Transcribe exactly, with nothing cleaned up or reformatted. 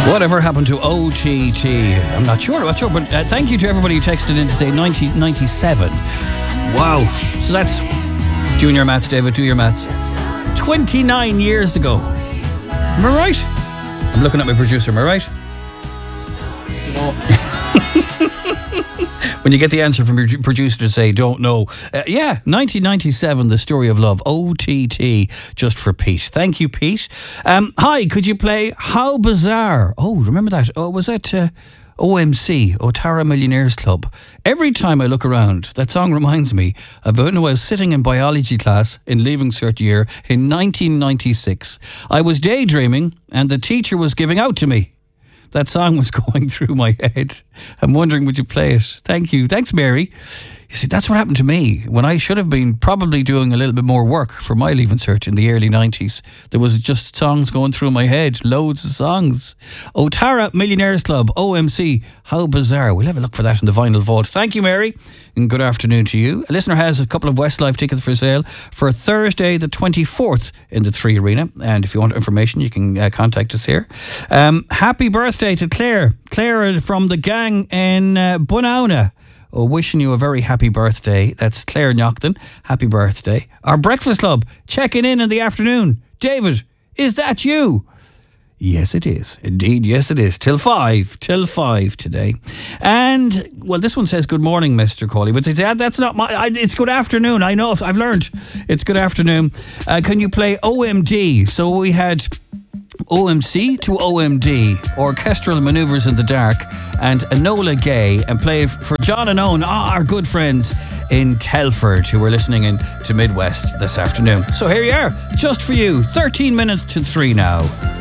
Whatever happened to O T T? I'm not sure, I'm not sure, but uh, thank you to everybody who texted in to say nineteen ninety-seven. Wow. So that's junior maths, David, do your maths. twenty-nine years ago. Am I right? I'm looking at my producer, am I right? When you get the answer from your producer to say, don't know. Uh, yeah, nineteen ninety-seven, The Story of Love, O T T, just for Pete. Thank you, Pete. Um, hi, could you play How Bizarre? Oh, remember that? Oh, was that uh, O M C, Otara Millionaires Club? Every time I look around, that song reminds me of when I was sitting in biology class in Leaving Cert year in nineteen ninety-six. I was daydreaming and the teacher was giving out to me. That song was going through my head. I'm wondering, would you play it? Thank you. Thanks, Mary. You see, that's what happened to me when I should have been probably doing a little bit more work for my Leaving Cert in the early nineties. There was just songs going through my head, loads of songs. Otara Millionaires Club, O M C, How Bizarre. We'll have a look for that in the vinyl vault. Thank you, Mary, and good afternoon to you. A listener has a couple of Westlife tickets for sale for Thursday the twenty-fourth in the Three Arena, and if you want information you can uh, contact us here. Um, happy birthday to Claire. Claire from the gang in uh, Bunauna. Oh, wishing you a very happy birthday. That's Claire Knockton. Happy birthday. Our Breakfast Club checking in in the afternoon. David, is that you? Yes, it is. Indeed, yes, it is. Till five. Till five today. And, well, this one says good morning, Mister Cawley. But yeah, that's not my... I, it's good afternoon. I know. I've learned. It's good afternoon. Uh, can you play O M D? So we had O M C to O M D, Orchestral Manoeuvres in the Dark, and Enola Gay, and play for John and Owen, our good friends in Telford, who are listening in to Midwest this afternoon. So here you are, just for you, thirteen minutes to three now.